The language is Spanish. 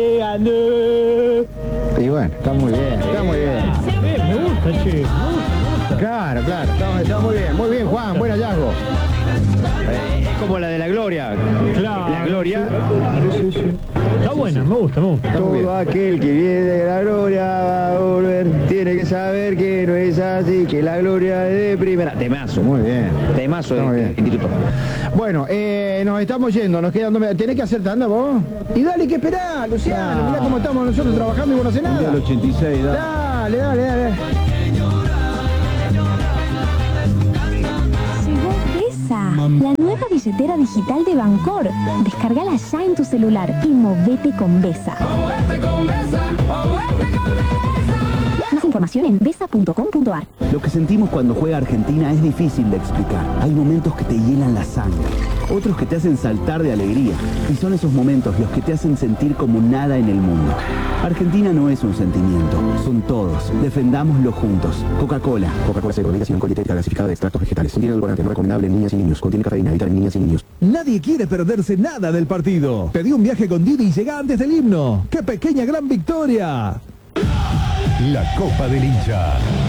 ganó. Y bueno, está muy bien, está muy bien. Me gusta, che, me gusta. Claro, está muy bien, Juan, buen hallazgo. Es como la de la Gloria. Claro. La Gloria. Sí. Está buena, me gusta. Todo aquel que viene de la Gloria va a volver. Tiene que saber que no es así, que la Gloria es de primera. Temazo, muy bien. Temazo de instituto. Bueno, nos estamos yendo, nos quedan 2 minutos. ¿Tenés que hacer tanda vos? Y dale, que esperá, Luciano. Mirá cómo estamos nosotros trabajando y vos no hacés nada. El 86, Dale. Llegó Besa, la nueva billetera digital de Bancor. Descárgala ya en tu celular y movete con Besa. Más información en besa.com.ar. Lo que sentimos cuando juega Argentina es difícil de explicar. Hay momentos que te hielan la sangre, otros que te hacen saltar de alegría. Y son esos momentos los que te hacen sentir como nada en el mundo. Argentina no es un sentimiento, son todos. Defendámoslo juntos. Coca-Cola. Coca-Cola Cero, medicación con dietética gasificada de extractos vegetales. Contiene edulcorante, no recomendable en niñas y niños. Contiene cafeína, evitar en niñas y niños. Nadie quiere perderse nada del partido. Pedí un viaje con Didi y llega antes del himno. ¡Qué pequeña gran victoria! La Copa del Hincha.